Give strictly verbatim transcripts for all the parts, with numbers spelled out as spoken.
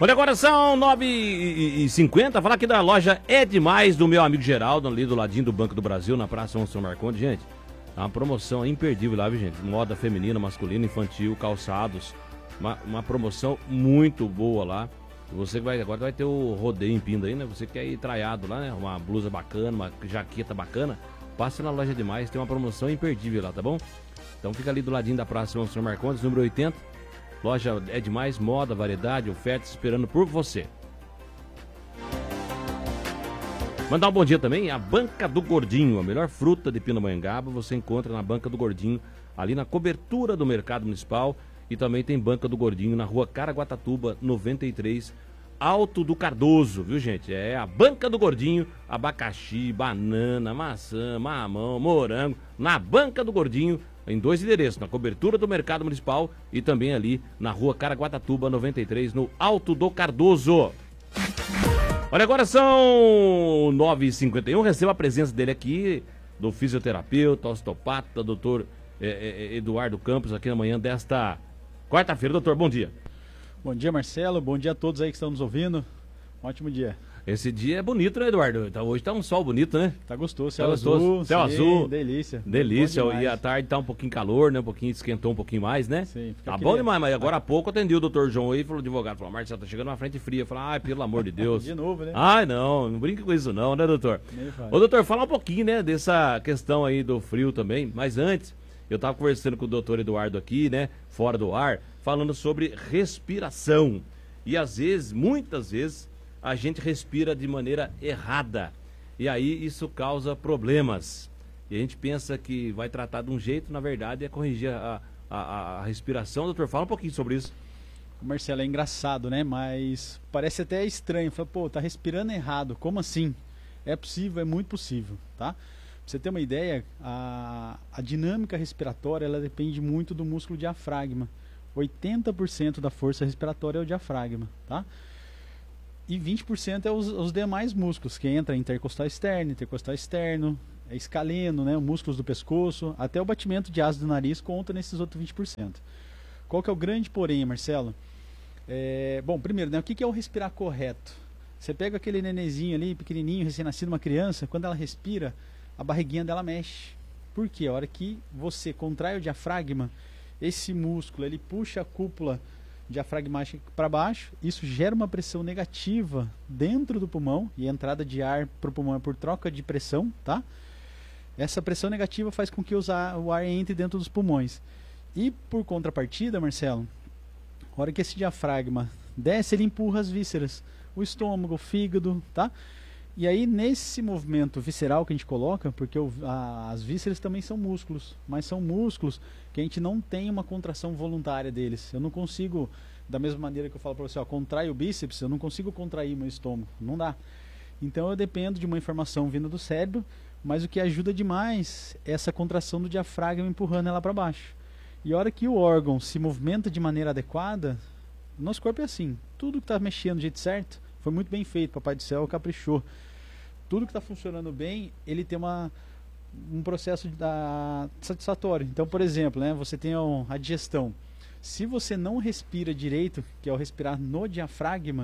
Olha, agora são nove e cinquenta, falar aqui da loja É Demais, do meu amigo Geraldo, ali do ladinho do Banco do Brasil, na Praça São Marcondes. Gente, é uma promoção imperdível lá, viu, gente? Moda feminina, masculina, infantil, calçados. Uma, uma promoção muito boa lá. Você vai, agora vai ter o rodeio em Pinda aí, né? Você quer ir traiado lá, né? Uma blusa bacana, uma jaqueta bacana. Passe na loja É Demais, tem uma promoção imperdível lá, tá bom? Então fica ali do ladinho da Praça São Marcondes, número oitenta. Loja É Demais, moda, variedade, ofertas esperando por você. Mandar um bom dia também a Banca do Gordinho, a melhor fruta de Pindamonhangaba você encontra na Banca do Gordinho, ali na cobertura do Mercado Municipal, e também tem Banca do Gordinho na Rua Caraguatatuba, noventa e três, Alto do Cardoso, viu, gente? É a Banca do Gordinho, abacaxi, banana, maçã, mamão, morango, na Banca do Gordinho, em dois endereços, na cobertura do Mercado Municipal e também ali na Rua Caraguatatuba, noventa e três, no Alto do Cardoso. Olha, agora são nove e cinquenta e um, receba a presença dele aqui, do fisioterapeuta, osteopata, doutor eh, eh, Eduardo Campos, aqui na manhã desta quarta-feira. Doutor, bom dia. Bom dia, Marcelo, bom dia a todos aí que estão nos ouvindo, um ótimo dia. Esse dia é bonito, né, Eduardo? Então, hoje tá um sol bonito, né? Tá gostoso, céu tá gostoso. azul. Céu sim, azul. Delícia. Delícia. E à tarde tá um pouquinho calor, né? Um pouquinho, esquentou um pouquinho mais, né? Sim. Tá bom demais, mas agora há pouco atendi o doutor João aí, falou, advogado, falou, Marcelo, tá chegando uma frente fria. Falei, ai, pelo amor de Deus. De novo, né? Ai, não, não brinca com isso não, né, doutor? Ô, doutor, fala um pouquinho, né, dessa questão aí do frio também, mas antes, eu tava conversando com o doutor Eduardo aqui, né, fora do ar, falando sobre respiração. E às vezes, muitas vezes, a gente respira de maneira errada. E aí isso causa problemas. E a gente pensa que vai tratar de um jeito, na verdade, é corrigir a, a, a respiração. Doutor, fala um pouquinho sobre isso. Marcelo, é engraçado, né? Mas parece até estranho. Fala, pô, tá respirando errado. Como assim? É possível, é muito possível, tá? Pra você ter uma ideia, a, a dinâmica respiratória, ela depende muito do músculo diafragma. oitenta por cento da força respiratória é o diafragma, tá? E vinte por cento é os, os demais músculos, que entra intercostal externo, intercostal externo, é escaleno, né, músculos do pescoço, até o batimento de asa do nariz conta nesses outros vinte por cento. Qual que é o grande porém, Marcelo? É, bom, primeiro, né, o que, que é o respirar correto? Você pega aquele nenenzinho ali, pequenininho, recém-nascido, uma criança, quando ela respira, a barriguinha dela mexe. Por quê? A hora que você contrai o diafragma, esse músculo, ele puxa a cúpula diafragmática para baixo, isso gera uma pressão negativa dentro do pulmão, e a entrada de ar para o pulmão é por troca de pressão, tá? Essa pressão negativa faz com que o ar entre dentro dos pulmões. E por contrapartida, Marcelo, a hora que esse diafragma desce, ele empurra as vísceras, o estômago, o fígado, tá? E aí nesse movimento visceral que a gente coloca, porque o, a, as vísceras também são músculos, mas são músculos que a gente não tem uma contração voluntária deles. Eu não consigo, da mesma maneira que eu falo para você, ó, contrai o bíceps, eu não consigo contrair meu estômago, não dá. Então eu dependo de uma informação vinda do cérebro, mas o que ajuda demais é essa contração do diafragma empurrando ela para baixo. E a hora que o órgão se movimenta de maneira adequada, o nosso corpo é assim, tudo que está mexendo do jeito certo, foi muito bem feito, Papai do Céu caprichou. Tudo que está funcionando bem, ele tem uma, um processo da, satisfatório. Então, por exemplo, né, você tem um, a digestão. Se você não respira direito, que é o respirar no diafragma,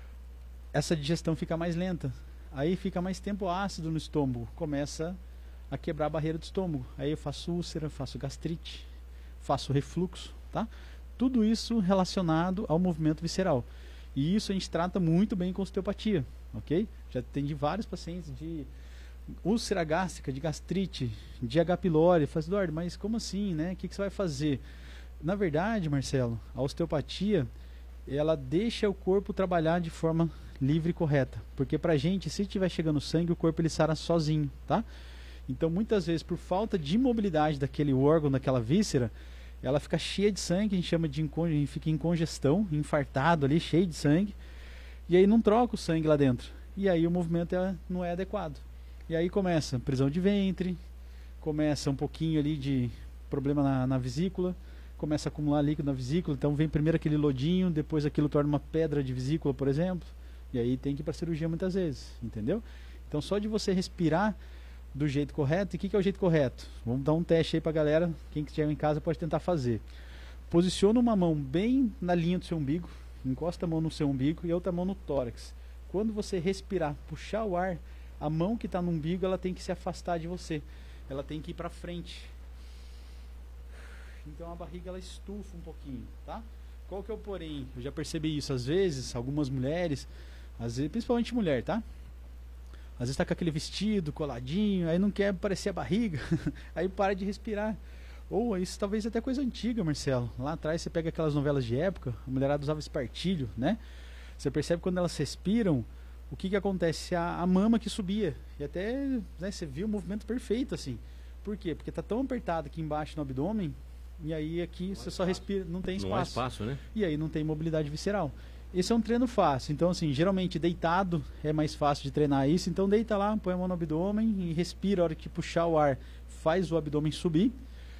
essa digestão fica mais lenta. Aí fica mais tempo ácido no estômago, começa a quebrar a barreira do estômago. Aí eu faço úlcera, faço gastrite, faço refluxo, tá? Tudo isso relacionado ao movimento visceral. E isso a gente trata muito bem com osteopatia, ok? Já atendi vários pacientes de úlcera gástrica, de gastrite, de H. pylori. Eu falei, Eduardo, mas como assim, né? O que, que você vai fazer? Na verdade, Marcelo, a osteopatia, ela deixa o corpo trabalhar de forma livre e correta. Porque pra gente, se estiver chegando sangue, o corpo ele sara sozinho, tá? Então, muitas vezes, por falta de mobilidade daquele órgão, daquela víscera, ela fica cheia de sangue, a gente chama de a gente fica em congestão, infartado ali, cheio de sangue, e aí não troca o sangue lá dentro. E aí o movimento é, não é adequado. E aí começa prisão de ventre, começa um pouquinho ali de problema na, na vesícula, começa a acumular líquido na vesícula, então vem primeiro aquele lodinho, depois aquilo torna uma pedra de vesícula, por exemplo, e aí tem que ir para cirurgia muitas vezes, entendeu? Então só de você respirar do jeito correto. E o que, que é o jeito correto? Vamos dar um teste aí pra galera. Quem estiver em casa pode tentar fazer. Posiciona uma mão bem na linha do seu umbigo, encosta a mão no seu umbigo e a outra mão no tórax. Quando você respirar, puxar o ar, a mão que está no umbigo, ela tem que se afastar de você. Ela tem que ir para frente. Então a barriga ela estufa um pouquinho, tá? Qual que é o porém? Eu já percebi isso às vezes, algumas mulheres, às vezes, principalmente mulher, tá? Às vezes tá com aquele vestido coladinho, aí não quer parecer a barriga, aí para de respirar. Ou isso talvez até coisa antiga, Marcelo. Lá atrás você pega aquelas novelas de época, a mulherada usava espartilho, né? Você percebe quando elas respiram, o que que acontece? A, a mama que subia. E até, né, você viu o movimento perfeito assim. Por quê? Porque tá tão apertado aqui embaixo no abdômen, e aí aqui você só respira, não tem espaço. Não há espaço, né? E aí não tem mobilidade visceral. Esse é um treino fácil. Então, assim, geralmente deitado é mais fácil de treinar isso. Então deita lá, põe a mão no abdômen e respira. A hora que puxar o ar, faz o abdômen subir.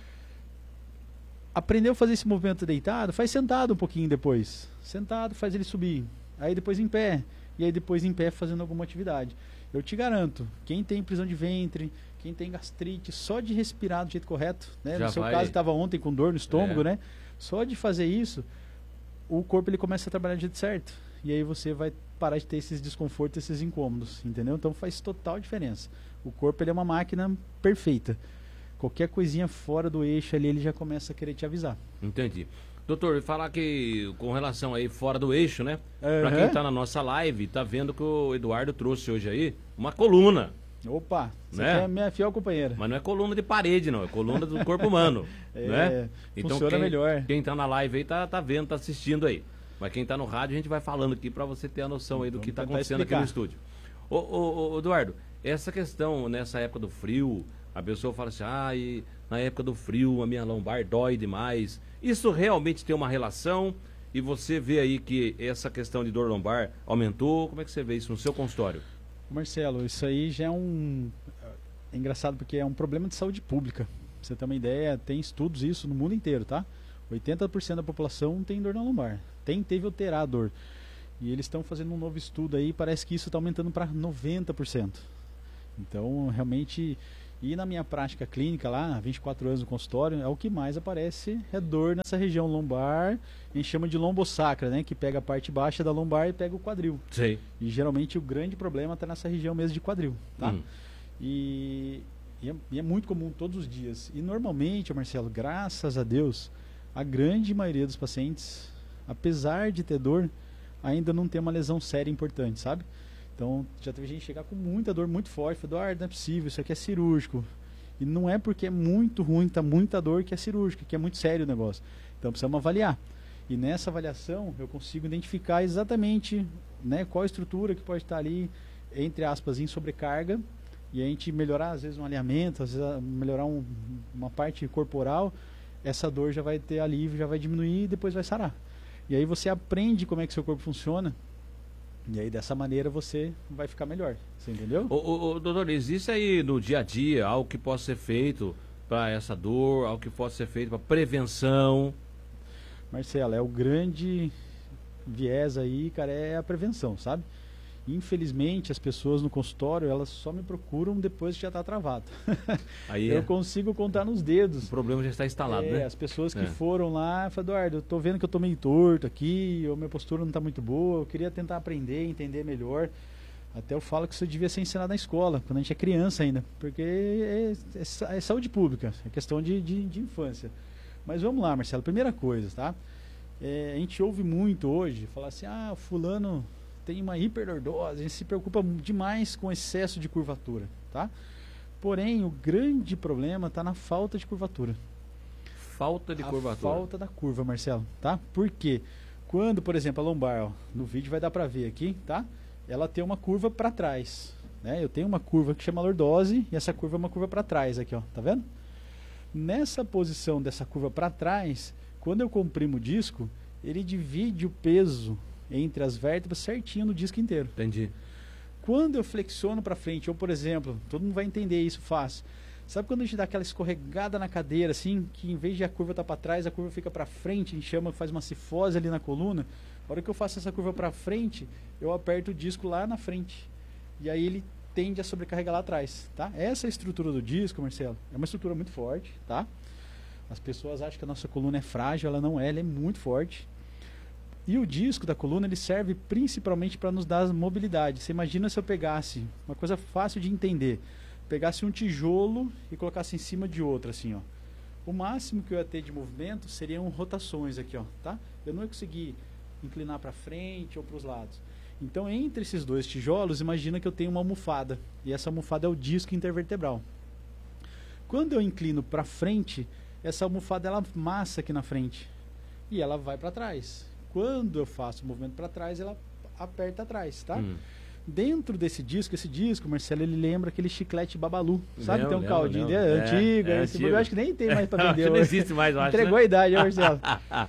Aprendeu a fazer esse movimento deitado? Faz sentado um pouquinho depois. Sentado, faz ele subir. Aí depois em pé. E aí depois em pé fazendo alguma atividade. Eu te garanto, quem tem prisão de ventre, quem tem gastrite, só de respirar do jeito correto, né? No seu vai... caso estava ontem com dor no estômago, é. né? Só de fazer isso, o corpo ele começa a trabalhar do jeito certo. E aí você vai parar de ter esses desconfortos, esses incômodos, entendeu? Então faz total diferença. O corpo ele é uma máquina perfeita. Qualquer coisinha fora do eixo ali, ele já começa a querer te avisar. Entendi. Doutor, falar que com relação aí fora do eixo, né? Uhum. Pra quem tá na nossa live, tá vendo que o Eduardo trouxe hoje aí uma coluna. Opa, você né? é minha fiel companheira. Mas não é coluna de parede, não. É coluna do corpo humano. é, né? Então, funciona quem, melhor. Quem tá na live aí tá, tá vendo, tá assistindo aí. Mas quem tá no rádio, a gente vai falando aqui pra você ter a noção aí do Vamos que tá tentar acontecendo explicar. aqui no estúdio. Ô, ô, ô, Eduardo, essa questão nessa época do frio, a pessoa fala assim, ah, e na época do frio a minha lombar dói demais. Isso realmente tem uma relação? E você vê aí que essa questão de dor lombar aumentou? Como é que você vê isso no seu consultório? Marcelo, isso aí já é um... É engraçado porque é um problema de saúde pública. Pra você ter uma ideia, tem estudos isso no mundo inteiro, tá? oitenta por cento da população tem dor na lombar. Tem, teve ou terá dor. E eles estão fazendo um novo estudo aí, parece que isso está aumentando para noventa por cento. Então, realmente... E na minha prática clínica lá, vinte e quatro anos no consultório, é o que mais aparece, é dor nessa região lombar, a gente chama de lombosacra, né? Que pega a parte baixa da lombar e pega o quadril. Sim. E geralmente o grande problema está nessa região mesmo de quadril, tá? Hum. E, e, é, e é muito comum todos os dias. E normalmente, Marcelo, graças a Deus, a grande maioria dos pacientes, apesar de ter dor, ainda não tem uma lesão séria importante, sabe? Então, já teve gente chegar com muita dor muito forte, falou, Eduardo, não é possível, isso aqui é cirúrgico. E não é porque é muito ruim, tá muita dor que é cirúrgico, que é muito sério o negócio. Então, precisamos avaliar. E nessa avaliação, eu consigo identificar exatamente, né, qual a estrutura que pode estar ali, entre aspas, em sobrecarga, e a gente melhorar, às vezes, um alinhamento, às vezes melhorar um, uma parte corporal, essa dor já vai ter alívio, já vai diminuir e depois vai sarar. E aí você aprende como é que seu corpo funciona. E aí, dessa maneira, você vai ficar melhor. Você entendeu? Ô, ô, ô, doutor, existe aí no dia a dia algo que possa ser feito para essa dor, algo que possa ser feito para prevenção? Marcelo, é o grande viés aí, cara, é a prevenção, sabe? Infelizmente, as pessoas no consultório, elas só me procuram depois que já está travado. Aí eu é. consigo contar nos dedos. O problema já está instalado, é, né? As pessoas que é. foram lá, falaram, Eduardo, eu estou vendo que eu estou meio torto aqui, ou minha postura não está muito boa, eu queria tentar aprender, entender melhor. Até eu falo que isso devia ser ensinado na escola, quando a gente é criança ainda, porque é, é, é saúde pública, é questão de, de, de infância. Mas vamos lá, Marcelo, primeira coisa, tá? É, a gente ouve muito hoje, falar assim, ah, fulano tem uma hiperdordose, a gente se preocupa demais com excesso de curvatura, tá? Porém, o grande problema está na falta de curvatura. Falta de a curvatura. Falta da curva, Marcelo, tá? Por quê? Quando, por exemplo, a lombar, ó, no vídeo vai dar para ver aqui, tá? Ela tem uma curva para trás, né? Eu tenho uma curva que chama lordose e essa curva é uma curva para trás aqui, ó, tá vendo? Nessa posição dessa curva para trás, quando eu comprimo o disco, ele divide o peso entre as vértebras certinho no disco inteiro. Entendi. Quando eu flexiono para frente, ou por exemplo, todo mundo vai entender isso fácil. Sabe quando a gente dá aquela escorregada na cadeira, assim, que em vez de a curva estar tá para trás, a curva fica para frente, a gente chama, faz uma cifose ali na coluna. A hora que eu faço essa curva para frente, eu aperto o disco lá na frente. E aí ele tende a sobrecarregar lá atrás, tá? Essa estrutura do disco, Marcelo, é uma estrutura muito forte, tá? As pessoas acham que a nossa coluna é frágil, ela não é, ela é muito forte. E o disco da coluna, ele serve principalmente para nos dar mobilidade. Você imagina se eu pegasse, uma coisa fácil de entender, pegasse um tijolo e colocasse em cima de outro, assim, ó. O máximo que eu ia ter de movimento seriam rotações aqui, ó, tá? Eu não ia conseguir inclinar para frente ou para os lados. Então, entre esses dois tijolos, imagina que eu tenho uma almofada. E essa almofada é o disco intervertebral. Quando eu inclino para frente, essa almofada ela amassa aqui na frente. E ela vai para trás. Quando eu faço o movimento para trás, ela aperta atrás, tá? Hum. Dentro desse disco, esse disco, Marcelo, ele lembra aquele chiclete Babalu. Sabe? Lembro, tem um lembro, caldinho dele, é antigo. É, é antigo. Eu acho que nem tem mais para vender. Não existe mais, eu acho. Entregou né? a idade, né, Marcelo?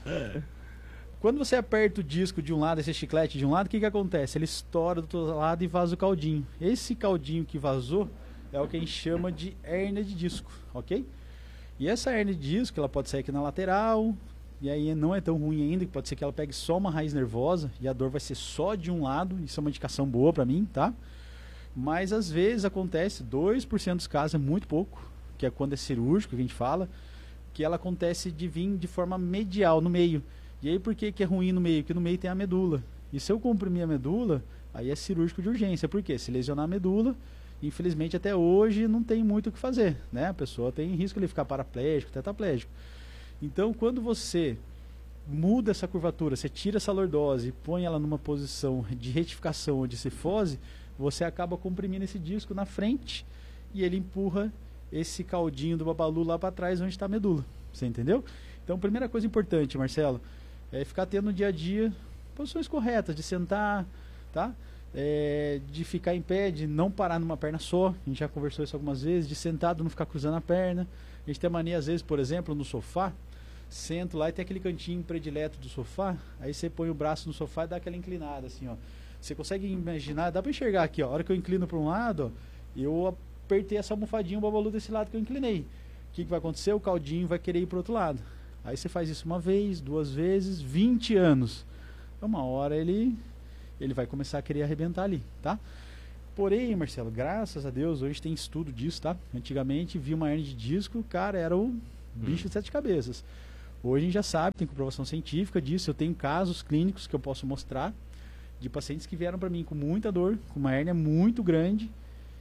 Quando você aperta o disco de um lado, esse chiclete de um lado, o que que acontece? Ele estoura do outro lado e vaza o caldinho. Esse caldinho que vazou é o que a gente chama de hérnia de disco, ok? E essa hérnia de disco, ela pode sair aqui na lateral, e aí não é tão ruim ainda, que pode ser que ela pegue só uma raiz nervosa, e a dor vai ser só de um lado, isso é uma indicação boa pra mim, tá? Mas às vezes acontece, dois por cento dos casos é muito pouco, que é quando é cirúrgico, que a gente fala, que ela acontece de vir de forma medial, no meio. E aí por que que é ruim no meio? Porque no meio tem a medula. E se eu comprimir a medula, aí é cirúrgico de urgência. Por quê? Se lesionar a medula, infelizmente até hoje não tem muito o que fazer, né? A pessoa tem risco de ficar paraplégico, tetraplégico. Então, quando você muda essa curvatura, você tira essa lordose e põe ela numa posição de retificação ou de cifose, você acaba comprimindo esse disco na frente e ele empurra esse caldinho do Babalu lá para trás onde está a medula. Você entendeu? Então, primeira coisa importante, Marcelo, é ficar tendo no dia a dia posições corretas, de sentar, tá? É, de ficar em pé, de não parar numa perna só, a gente já conversou isso algumas vezes, de sentado não ficar cruzando a perna. A gente tem mania, às vezes, por exemplo, no sofá, sento lá e tem aquele cantinho predileto do sofá, aí você põe o braço no sofá e dá aquela inclinada, assim, ó. Você consegue imaginar, dá para enxergar aqui, ó, a hora que eu inclino para um lado, ó, eu apertei essa almofadinha, o Babalu desse lado que eu inclinei. O que, que vai acontecer? O caldinho vai querer ir para o outro lado. Aí você faz isso uma vez, duas vezes, vinte anos. Uma hora ele, ele vai começar a querer arrebentar ali, tá? Porém, Marcelo, graças a Deus, hoje tem estudo disso, tá? Antigamente, vi uma hérnia de disco, cara, era o bicho hum. de sete cabeças. Hoje a gente já sabe, tem comprovação científica disso. Eu tenho casos clínicos que eu posso mostrar de pacientes que vieram para mim com muita dor, com uma hérnia muito grande,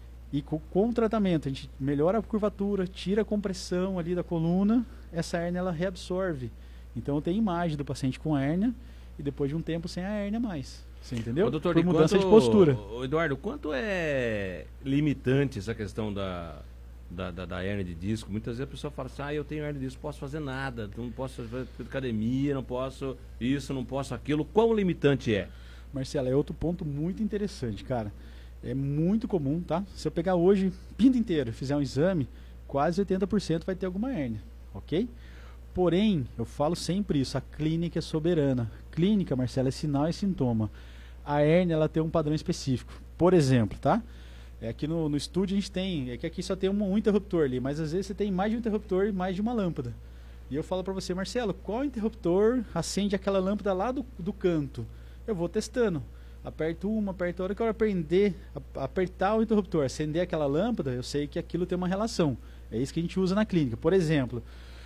e com, com o tratamento a gente melhora a curvatura, tira a compressão ali da coluna, essa hérnia ela reabsorve. Então eu tenho imagem do paciente com hérnia e depois de um tempo sem a hérnia mais. Você entendeu? Ô, doutor, por mudança quanto, de postura. Ô, Eduardo, quanto é limitante essa questão da, da, da, da hérnia de disco? Muitas vezes a pessoa fala assim, ah, eu tenho hérnia de disco, não posso fazer nada, não posso fazer academia, não posso isso, não posso aquilo. Qual limitante é? Marcelo, é outro ponto muito interessante, cara. É muito comum, tá? Se eu pegar hoje, pinto inteiro, fizer um exame, quase oitenta por cento vai ter alguma hérnia, ok? Porém, eu falo sempre isso, a clínica é soberana. Clínica, Marcelo, é sinal e sintoma. A hérnia, ela tem um padrão específico. Por exemplo, tá? É, aqui no, no estúdio a gente tem, é que aqui só tem um, um interruptor ali, mas às vezes você tem mais de um interruptor e mais de uma lâmpada. E eu falo para você, Marcelo, qual interruptor acende aquela lâmpada lá do, do canto? Eu vou testando. Aperto uma, aperto outra, que eu aprender a apertar o interruptor, acender aquela lâmpada, eu sei que aquilo tem uma relação. É isso que a gente usa na clínica. Por exemplo,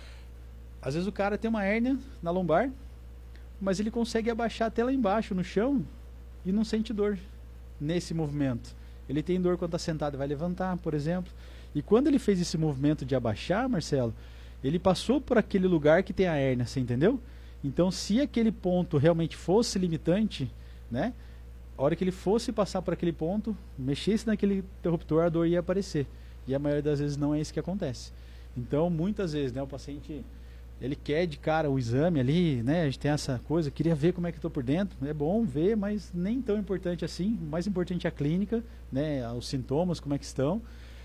às vezes o cara tem uma hérnia na lombar, mas ele consegue abaixar até lá embaixo no chão e não sente dor nesse movimento. Ele tem dor quando está sentado e vai levantar, por exemplo. E quando ele fez esse movimento de abaixar, Marcelo, ele passou por aquele lugar que tem a hérnia, você entendeu? Então, se aquele ponto realmente fosse limitante, né? A hora que ele fosse passar por aquele ponto, mexesse naquele interruptor, a dor ia aparecer. E a maioria das vezes não é isso que acontece. Então, muitas vezes, né, o paciente, ele quer de cara o exame ali, né, a gente tem essa coisa, queria ver como é que eu estou por dentro. É bom ver, mas nem tão importante assim. O mais importante é a clínica, né, os sintomas, como é que estão.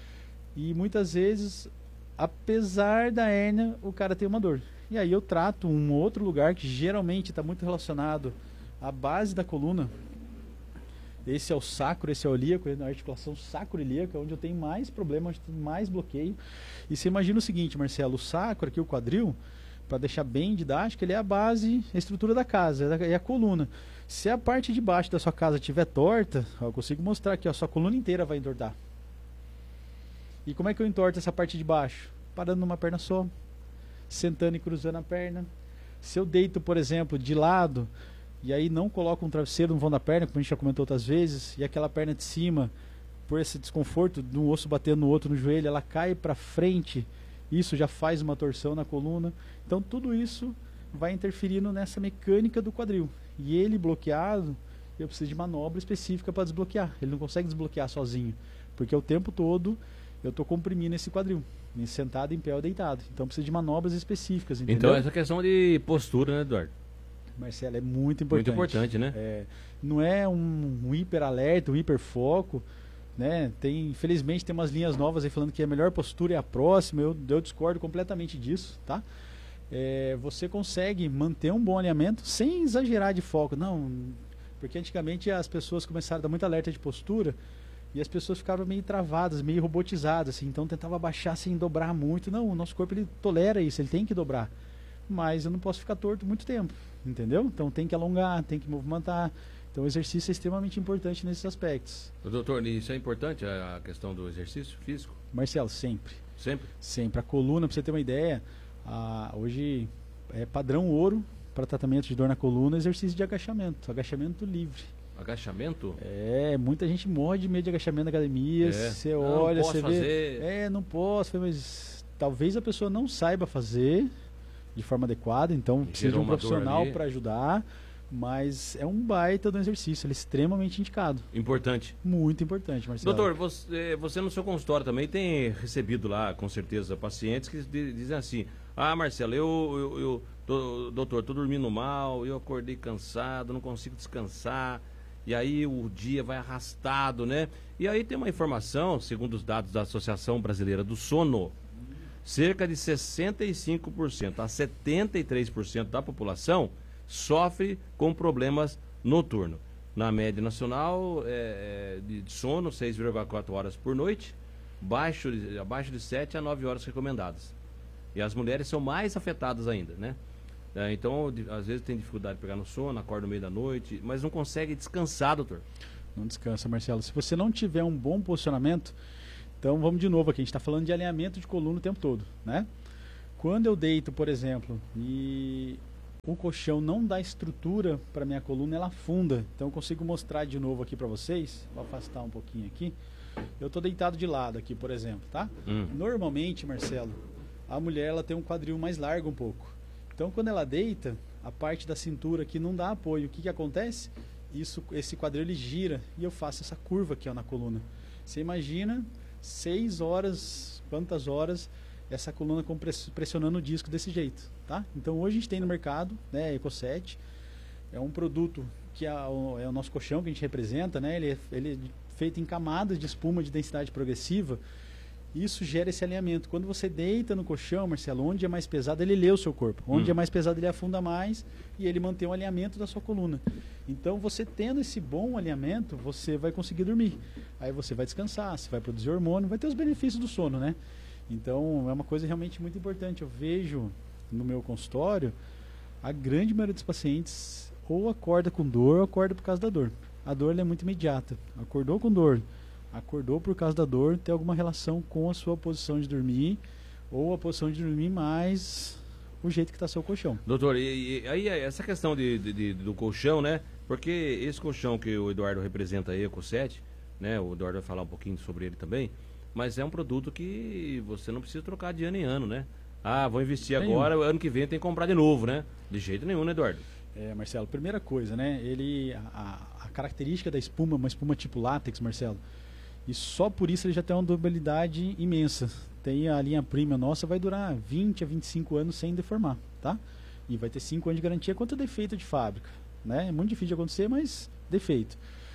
E muitas vezes, apesar da hérnia, o cara tem uma dor. E aí eu trato um outro lugar que geralmente está muito relacionado à base da coluna. Esse é o sacro, esse é o ilíaco, a articulação sacro-ilíaca, onde eu tenho mais problema, onde eu tenho mais bloqueio. E você imagina o seguinte, Marcelo, o sacro aqui, o quadril, para deixar bem didático, ele é a base, a estrutura da casa, é a coluna. Se a parte de baixo da sua casa estiver torta, ó, eu consigo mostrar aqui, ó, a sua coluna inteira vai entortar. E como é que eu entorto essa parte de baixo? Parando numa perna só, sentando e cruzando a perna. Se eu deito, por exemplo, de lado, e aí não coloca um travesseiro no vão da perna, como a gente já comentou outras vezes, e aquela perna de cima, por esse desconforto de um osso batendo no outro no joelho, ela cai para frente, isso já faz uma torção na coluna. Então tudo isso vai interferindo nessa mecânica do quadril. E ele bloqueado, eu preciso de manobra específica para desbloquear. Ele não consegue desbloquear sozinho, porque o tempo todo eu estou comprimindo esse quadril, sentado, em pé ou deitado. Então precisa de manobras específicas, entendeu? Então essa questão de postura, né, Eduardo? Marcelo, é muito importante. Muito importante, né? É, não é um, um hiper alerta, um hiper foco, né? Tem, infelizmente tem umas linhas novas aí falando que a melhor postura é a próxima. Eu, eu discordo completamente disso, tá? É, você consegue manter um bom alinhamento sem exagerar de foco. Não, porque antigamente as pessoas começaram a dar muito alerta de postura e as pessoas ficavam meio travadas, meio robotizadas, assim, então tentava baixar sem dobrar muito. Não, o nosso corpo ele tolera isso, ele tem que dobrar. Mas eu não posso ficar torto muito tempo, entendeu? Então tem que alongar, tem que movimentar. Então o exercício é extremamente importante nesses aspectos. Doutor, isso é importante, a questão do exercício físico? Marcelo, sempre. Sempre? Sempre. A coluna, para você ter uma ideia, a, hoje é padrão ouro para tratamento de dor na coluna, exercício de agachamento, agachamento livre. Agachamento? É, muita gente morre de medo de agachamento na academia. Você é. olha, você vê. É, não posso, mas talvez a pessoa não saiba fazer de forma adequada, então precisa de um profissional para ajudar. Mas é um baita do exercício, ele é extremamente indicado. Importante. Muito importante, Marcelo. Doutor, você, você no seu consultório também tem recebido lá, com certeza, pacientes que dizem assim: ah, Marcelo, eu, eu, eu tô, doutor, tô dormindo mal, eu acordei cansado, não consigo descansar, e aí o dia vai arrastado, né? E aí tem uma informação, segundo os dados da Associação Brasileira do Sono, cerca de sessenta e cinco por cento a setenta e três por cento da população sofre com problemas noturnos. Na média nacional é, de sono, seis vírgula quatro horas por noite, baixo, abaixo de sete a nove horas recomendadas. E as mulheres são mais afetadas ainda, né? É, então, de, às vezes tem dificuldade de pegar no sono, acorda no meio da noite, mas não consegue descansar, doutor. Não descansa, Marcelo. Se você não tiver um bom posicionamento, então vamos de novo aqui, a gente está falando de alinhamento de coluna o tempo todo, né? Quando eu deito, por exemplo, e o colchão não dá estrutura para minha coluna, ela afunda. Então eu consigo mostrar de novo aqui para vocês. Vou afastar um pouquinho aqui. Eu estou deitado de lado aqui, por exemplo, tá? Hum. Normalmente, Marcelo, a mulher ela tem um quadril mais largo um pouco. Então quando ela deita, a parte da cintura aqui não dá apoio. O que que acontece? Isso, esse quadril ele gira e eu faço essa curva aqui ó, na coluna. Você imagina seis horas, quantas horas essa coluna pressionando o disco desse jeito, tá? Então hoje a gente tem no mercado, né, EcoSet, é um produto que é o, é o nosso colchão que a gente representa, né? Ele é, ele é feito em camadas de espuma de densidade progressiva. Isso gera esse alinhamento. Quando você deita no colchão, Marcelo, onde é mais pesado, ele lê o seu corpo. Onde hum. é mais pesado, ele afunda mais e ele mantém o alinhamento da sua coluna. Então, você tendo esse bom alinhamento, você vai conseguir dormir. Aí você vai descansar, você vai produzir hormônio, vai ter os benefícios do sono, né? Então, é uma coisa realmente muito importante. Eu vejo no meu consultório, a grande maioria dos pacientes ou acorda com dor ou acorda por causa da dor. A dor ela é muito imediata. Acordou com dor, acordou por causa da dor, tem alguma relação com a sua posição de dormir ou a posição de dormir mais o jeito que está seu colchão. Doutor, e, e aí essa questão de, de, de, do colchão, né? Porque esse colchão que o Eduardo representa aí, o EcoSet, né? O Eduardo vai falar um pouquinho sobre ele também. Mas é um produto que você não precisa trocar de ano em ano, né? Ah, vou investir nenhum. Agora, ano que vem tem que comprar de novo, né? De jeito nenhum, né, Eduardo? É, Marcelo, primeira coisa, né? Ele, a, a característica da espuma, uma espuma tipo látex, Marcelo, e só por isso ele já tem uma durabilidade imensa. Tem a linha premium nossa, vai durar vinte a vinte e cinco anos sem deformar, tá? E vai ter cinco anos de garantia quanto defeito de fábrica, né? É muito difícil de acontecer, mas defeito.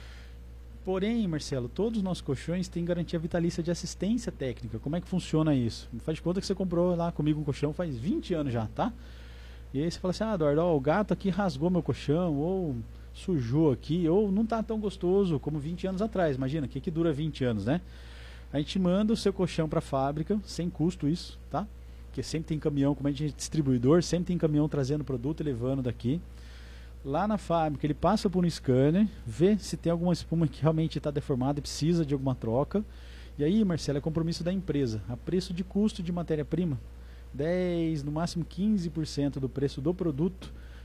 Porém, Marcelo, todos os nossos colchões têm garantia vitalícia de assistência técnica. Como é que funciona isso? Faz de conta que você comprou lá comigo um colchão faz vinte anos já, tá? E aí você fala assim, ah, Eduardo, ó, o gato aqui rasgou meu colchão, ou sujou aqui, ou não tá tão gostoso como vinte anos atrás. Imagina, o que que dura vinte anos, né? A gente manda o seu colchão para a fábrica, sem custo isso, tá? Porque sempre tem caminhão, como a gente é distribuidor, sempre tem caminhão trazendo produto e levando daqui. Lá na fábrica, ele passa por um scanner, vê se tem alguma espuma que realmente está deformada e precisa de alguma troca. E aí, Marcelo, é compromisso da empresa. A preço de custo de matéria-prima, dez, no máximo quinze por cento do preço do produto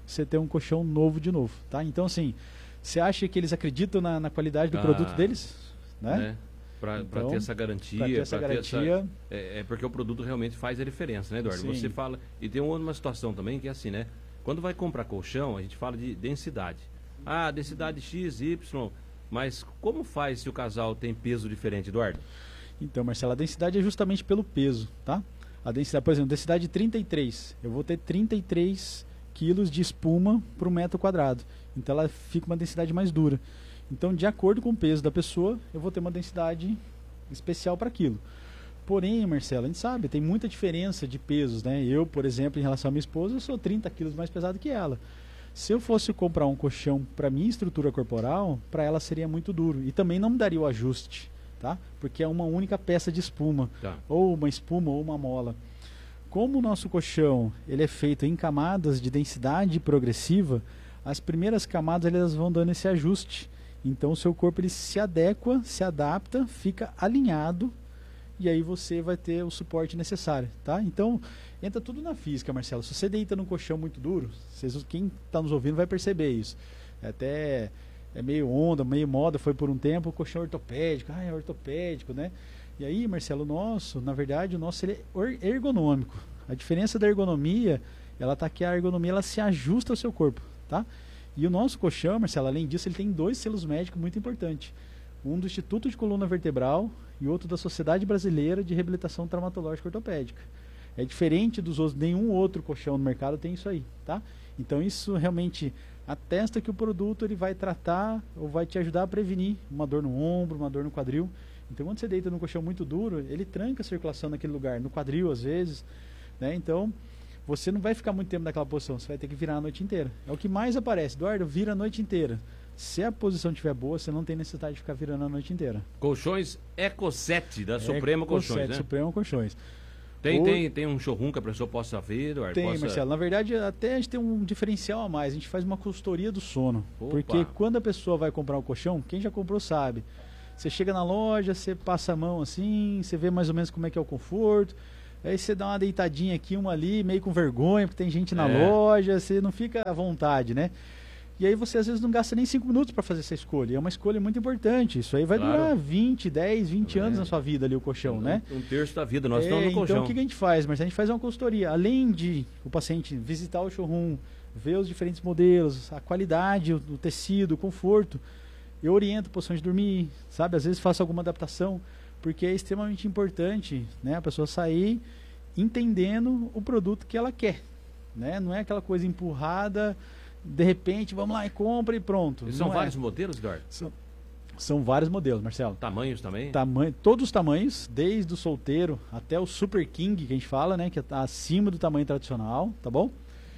você ter um colchão novo de novo, tá? Então, assim, você acha que eles acreditam na, na qualidade do ah, produto deles? Né? né? Para então, ter essa garantia. Ter essa garantia. Ter essa, é, é porque o produto realmente faz a diferença, né, Eduardo? Sim. Você fala... E tem uma, uma situação também que é assim, né? Quando vai comprar colchão, a gente fala de densidade. Ah, densidade X, Y. Mas como faz se o casal tem peso diferente, Eduardo? Então, Marcelo, a densidade é justamente pelo peso, tá? A densidade, por exemplo, densidade trinta e três. Eu vou ter trinta e três quilos de espuma por um metro quadrado. Então ela fica uma densidade mais dura. Então, de acordo com o peso da pessoa, eu vou ter uma densidade especial para aquilo. Porém, Marcelo, a gente sabe, tem muita diferença de pesos, né? Eu, por exemplo, em relação à minha esposa, eu sou trinta quilos mais pesado que ela. Se eu fosse comprar um colchão para minha estrutura corporal, para ela seria muito duro. E também não me daria o ajuste, tá? Porque é uma única peça de espuma, tá. Ou uma espuma ou uma mola. Como o nosso colchão ele é feito em camadas de densidade progressiva, as primeiras camadas elas vão dando esse ajuste. Então o seu corpo ele se adequa, se adapta, fica alinhado e aí você vai ter o suporte necessário, tá? Então entra tudo na física, Marcelo. Se você deita num colchão muito duro, vocês, quem está nos ouvindo vai perceber isso. É até é meio onda, meio moda, foi por um tempo o colchão ortopédico, ah, é ortopédico, né? E aí, Marcelo, o nosso, na verdade, o nosso ele é ergonômico. A diferença da ergonomia, ela tá que a ergonomia ela se ajusta ao seu corpo, tá? E o nosso colchão, Marcelo, além disso, ele tem dois selos médicos muito importantes. Um do Instituto de Coluna Vertebral e outro da Sociedade Brasileira de Reabilitação Traumatológica Ortopédica. É diferente dos outros, nenhum outro colchão no mercado tem isso aí, tá? Então isso realmente atesta que o produto ele vai tratar ou vai te ajudar a prevenir uma dor no ombro, uma dor no quadril. Então quando você deita num colchão muito duro, ele tranca a circulação naquele lugar, no quadril às vezes, né? Então você não vai ficar muito tempo naquela posição, você vai ter que virar a noite inteira. É o que mais aparece, Eduardo, vira a noite inteira. Se a posição estiver boa, você não tem necessidade de ficar virando a noite inteira. Colchões Eco sete da Suprema Colchões, né? Suprema Colchões. Tem, Ou... tem, tem um showroom que a pessoa possa ver, Eduardo? Tem, possa... Marcelo. Na verdade, até a gente tem um diferencial a mais. A gente faz uma consultoria do sono. Opa. Porque quando a pessoa vai comprar um colchão, quem já comprou sabe. Você chega na loja, você passa a mão assim, você vê mais ou menos como é que é o conforto. Aí você dá uma deitadinha aqui, uma ali, meio com vergonha, porque tem gente na é. loja, você não fica à vontade, né? E aí você às vezes não gasta nem cinco minutos para fazer essa escolha. É uma escolha muito importante. Isso aí vai claro. durar vinte, dez, vinte é. anos na sua vida ali, o colchão, um, né? Um terço da vida, nós é, estamos no então, colchão. Então o que a gente faz? Mas a gente faz uma consultoria. Além de o paciente visitar o showroom, ver os diferentes modelos, a qualidade, o, o tecido, o conforto, eu oriento a posição de dormir, sabe? Às vezes faço alguma adaptação, porque é extremamente importante, né? A pessoa sair entendendo o produto que ela quer, né? Não é aquela coisa empurrada... De repente, vamos lá e compra e pronto. E são Não vários é. modelos, Eduardo? São, são vários modelos, Marcelo. Tamanhos também? Tamanho, todos os tamanhos, desde o solteiro até o Super King, que a gente fala, né? Que está acima do tamanho tradicional, tá bom?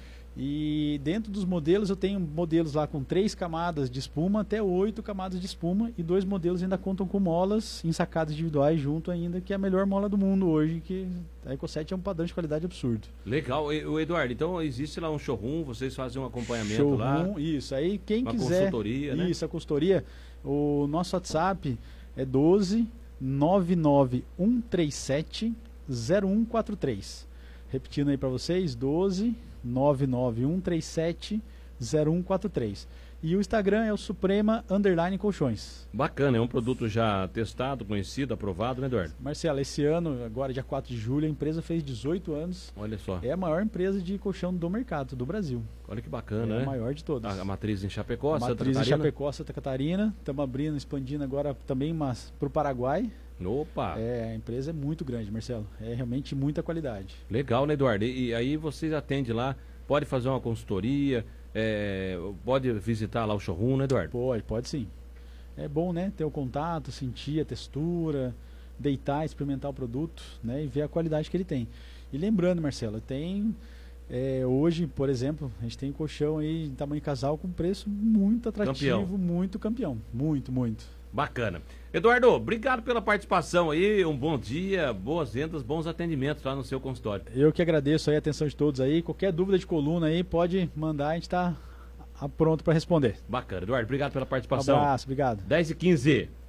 E dentro dos modelos, eu tenho modelos lá com três camadas de espuma até oito camadas de espuma. E dois modelos ainda contam com molas ensacadas individuais junto ainda, que é a melhor mola do mundo hoje, que a Eco sete é um padrão de qualidade absurdo. Legal. O Eduardo, então existe lá um showroom, vocês fazem um acompanhamento showroom, lá? Isso. Aí quem uma quiser... consultoria, né? Isso, a consultoria. O nosso WhatsApp é doze, nove nove um três sete, zero um quatro três. Repetindo aí para vocês, doze, nove nove um três sete, zero um quatro três. E o Instagram é o Suprema Underline Colchões. Bacana, é um produto já testado, conhecido, aprovado, né, Eduardo? Marcelo, esse ano, agora dia quatro de julho, a empresa fez dezoito anos. Olha só. É a maior empresa de colchão do mercado, do Brasil. Olha que bacana, é né? a maior de todas. A, a matriz em Chapecó, a Santa matriz Catarina. em Chapecó, Santa Catarina. Estamos abrindo, expandindo agora também para o Paraguai. Opa! É, a empresa é muito grande, Marcelo. É realmente muita qualidade. Legal, né, Eduardo? E, e aí vocês atendem lá, pode fazer uma consultoria, é, pode visitar lá o showroom, né, Eduardo? Pode, pode sim. É bom, né, ter o contato, sentir a textura, deitar, experimentar o produto, né, e ver a qualidade que ele tem. E lembrando, Marcelo, tem... É, hoje, por exemplo, a gente tem um colchão aí em tamanho casal com preço muito atrativo, campeão. muito campeão. Muito, muito. Bacana. Eduardo, obrigado pela participação aí, um bom dia, boas vendas, bons atendimentos lá no seu consultório. Eu que agradeço aí a atenção de todos aí, qualquer dúvida de coluna aí pode mandar, a gente está pronto para responder. Bacana, Eduardo, obrigado pela participação. Um abraço, obrigado. dez e quinze.